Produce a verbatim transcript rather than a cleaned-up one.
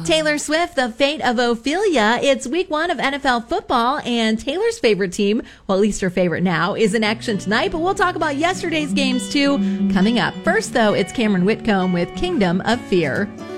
Taylor Swift, The Fate of Ophelia. It's week one of N F L football, and Taylor's favorite team, well, at least her favorite now, is in action tonight, but we'll talk about yesterday's games too coming up. First, though, it's Cameron Whitcomb with Kingdom of Fear.